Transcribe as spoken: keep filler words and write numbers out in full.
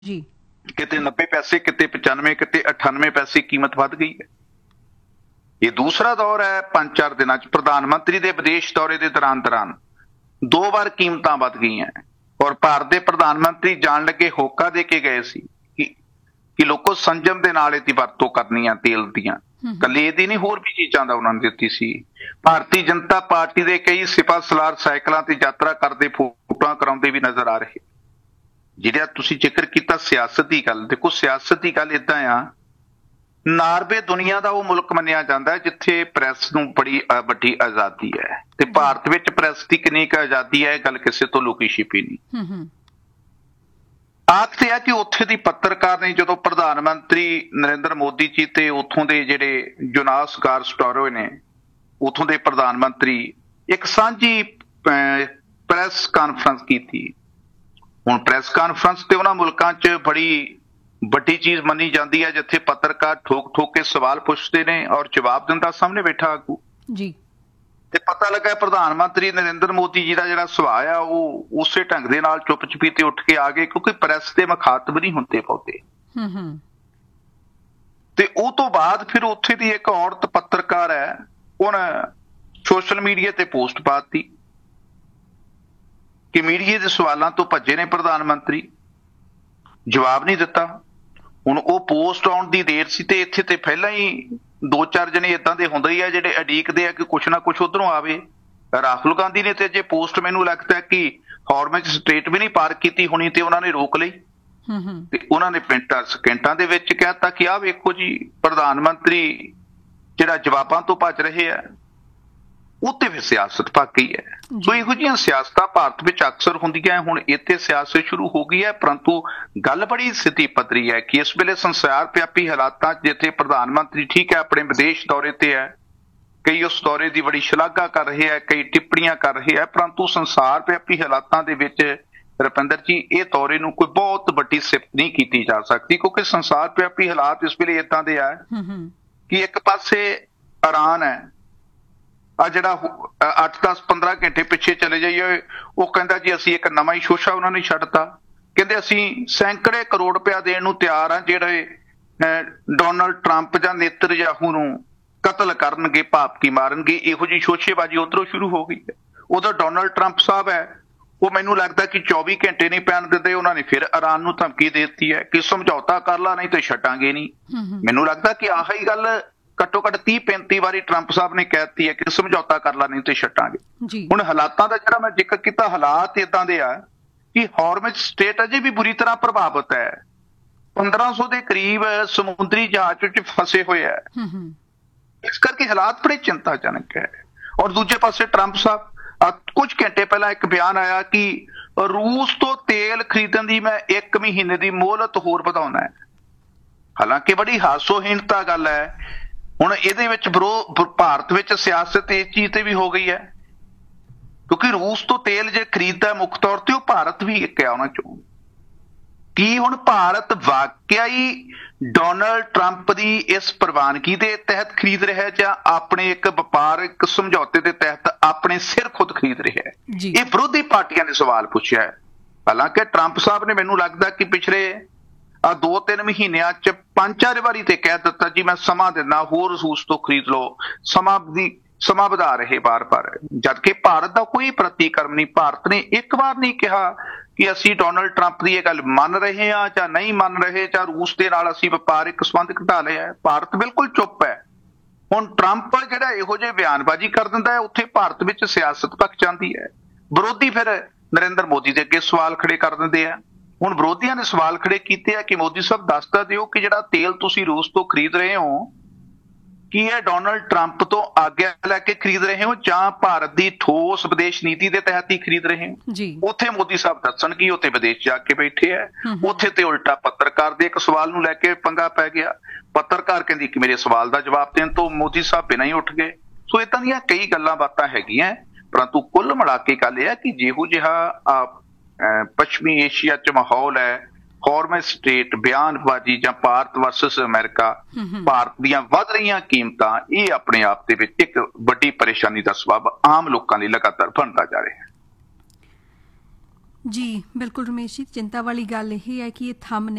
जी। किते नब्बे पैसे, किते पचानवे, किते अठानवे पैसे कीमत वध गई है। ये दूसरा दौर है पंज चार दिनों च प्रधान मंत्री के विदेश दौरे के दौरान दौरान दो बार कीमतां वध गई हैं और भारत के प्रधानमंत्री जान लगे होका दे के गए सी कि, कि लोगों संजम के नाल इहदी वरतों करनी है तेल दियां कल्ले इहदी नहीं होर भी चीज़ां दा उन्होंने दित्ती सी। भारतीय जनता पार्टी के कई सिपा सलार साइकिलों ते यात्रा करते फोटोआं कराउंदे भी नजर आ रहे। जिहड़ा तुसीं जिक्र किया सियासत की गल, देखो सियासत की गल इदां आ, नार्वे दुनिया का वो मुल्क मन्निया जाता है जिथे प्रैस नूं बड़ी वड्डी आज़ादी है ते भारत विच प्रैस की कितनी क आज़ादी है, गल किसी तो लुकी छिपी नहीं। आखते है कि उत्थे दी पत्रकार ने जदों प्रधानमंत्री नरेंद्र मोदी जी ते उत्थों दे जिहड़े जोनास गार स्टोरो ने उत्थों दे प्रधानमंत्री एक सांझी प्रैस कानफ्रेंस की थी। हुण प्रैस कानफ्रेंस ते उन्हां मुल्कां च बड़ी वड्डी चीज मनी जाती है जिथे पत्रकार ठोक ठोक के सवाल पूछते ने और जवाब दिंदा सामने बैठा आगू जी। ते पता लगा प्रधानमंत्री नरेंद्र मोदी जी का जिहड़ा सुभाव आ वो उसे ढंग दे नाल चुप चपीते उठ के आ गए क्योंकि प्रैस के मुखातब नहीं होंदे पौते। ते उस तो बाद फिर उत्थे दी एक औरत पत्रकार है उन्हें सोशल मीडिया ते पोस्ट पाती कि मीडिया के सवालों तो भजे ने प्रधानमंत्री, जवाब नहीं दिता। हुण वो पोस्ट आउण दी देर सी ते इत्थे ते पहला ही दो चार जने इदां दे हुंदे ही आ जिहड़े उडीकदे आ कि कुछ ना कुछ उधरों आवे। राहुल गांधी ने ते जे पोस्ट मैनूं लगदा है कि हॉर्मज स्ट्रेट भी नहीं पार कीती होनी ते उन्हां ने रोक लई ते उन्हां ने मिंटां सकिंटां दे विच कहता कि आ वेखो जी प्रधानमंत्री जिहड़ा जवाबां तो भज रहे आ उत्ते फिर सियासत पक गई है। सो इहो जिहियां सियासतां भारत विच अक्सर हुंदियां हुण इत्थे सियासत शुरू हो गई है, परंतु गल बड़ी सिद्धी पद्धरी है कि इस वेले संसार व्यापी हालातां जिथे प्रधानमंत्री ठीक है अपने विदेश दौरे ते है, कई उस दौरे की बड़ी शलाघा कर रहे हैं, कई टिप्पणियां कर रहे हैं, परंतु संसार व्यापी हालातां दे विच रुपिंदर जी ये दौरे नूं कोई बहुत वड्डी सिफत नहीं की जा सकती क्योंकि संसार व्यापी हालात इस वेले इदां दे है कि एक पासे ईरान है आ जिहड़ा अठ दस पंद्रह घंटे पिछे चले जाइए वो कहता जी असीं एक नवां ही शोशा उन्होंने छड्डता, कहते असीं सैकड़े करोड़ रुपया देण नूं तैयार हाँ जिहड़े डोनाल्ड ट्रंप जां नेतन्याहू नूं कतल करनगे भापकी मारनगे। इहो जी शोशेबाजी उधरों शुरू हो गई है। उधर डोनाल्ड ट्रंप साहब है वो मैनूं लगदा कि चौबी घंटे नहीं पैण दिंदे, उन्होंने फिर ईरान नूं धमकी दे दित्ती है कि समझौता कर ला नहीं तो छड्डांगे नहीं। मैनूं लगदा कि आही गल घट्टो घट्ट तीह पैंती बारी ट्रंप साहब ने कहती है कि समझौता कर ला नहीं तो छड्डांगे। हुण हालातां दा जिहड़ा मैं जिक्र किया हालात इदां दे आ कि हॉर्मज स्ट्रेट अजे भी बुरी तरह प्रभावित है। पंद्रह सौ के करीब समुद्री जहाज च फसे हुए है, इस करके हालात बड़े चिंताजनक है। और दूजे पासे ट्रंप साहब कुछ घंटे पहला एक बयान आया कि रूस तो तेल खरीदण दी मैं एक महीने की मोहलत होर वधाउणा है। हालांकि बड़ी हासोहीनता गल है। हुण इहदे विच भारत विच सियासत इस चीज ते भी हो गई है क्योंकि रूस तो तेल जे खरीददा है मुख तौर ते भारत भी एक है उन्हां चों। की हुण भारत वाकई ही डोनाल्ड ट्रंप की इस प्रवानगी के तहत खरीद रहा है जां अपने एक व्यापारिक समझौते के तहत अपने सिर खुद खरीद रहा है? ये विरोधी पार्टियां ने सवाल पूछा है। हालांकि ट्रंप साहब ने मैनूं लगदा कि पिछले आ दो तीन महीनों च पांच चार बारी ते कह दिता जी मैं समा दिना होर रूस तो खरीद लो, समा दी समा वधा रहे बार बार, जबकि भारत का कोई प्रतिक्रम नहीं। भारत ने एक बार नहीं कहा कि असी डोनाल्ड ट्रंप की यह गल मन रहे हैं या नहीं मन रहे, चाहे रूस के नाल असी व्यापारिक संबंध घटा लिया है। भारत बिल्कुल चुप है। हुण ट्रंप जिहड़ा इहो जिही बयानबाजी कर दिंदा है उत्थे भारत विच सियासत पक जाती है। विरोधी फिर नरेंद्र मोदी के अगे सवाल खड़े कर दिंदे आ। हुण विरोधियों ने सवाल खड़े किए हैं कि मोदी साहब दस तां दिओ कि जिहड़ा तेल तुसीं रूस तो खरीद रहे हो कि यह डोनाल्ड ट्रंप तो आग्या लैके खरीद रहे हो जां भारत की ठोस विदेश नीति के तहत ही खरीद रहे हो? उत्थे मोदी साहब दस्सण कि उत्थे विदेश जाके बैठे है, उत्थे ते उल्टा पत्रकार दे एक सवाल नूं लैके पंगा पै गया। पत्रकार कहंदी कि मेरे सवाल का जवाब देण तो मोदी साहब बिना ही उठ गए। सो इदां दीयां कई गल्लां बातां हैगियां, परंतु कुल मिला के गल यह है कि जिहो जिहा पश्चिमी एशिया च माहौल है, हॉर्मज स्ट्रेट बयानबाजी जां भारत वर्सस अमेरिका, भारत दीयां वध रहीआं कीमतां ये अपने आप दे विच एक वड्डी परेशानी दा सबब आम लोकां लई लगातार बनदा जा रहा है। ਜੀ ਬਿਲਕੁਲ ਰਮੇਸ਼ ਜੀ, ਚਿੰਤਾ ਵਾਲੀ ਗੱਲ ਇਹ ਹੈ ਕਿ ਇਹ ਥੰਮ